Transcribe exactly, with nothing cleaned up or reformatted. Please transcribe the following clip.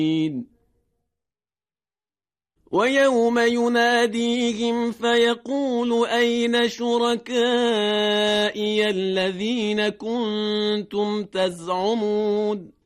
ويوم يناديهم فيقول أين شركائي الذين كنتم تزعمون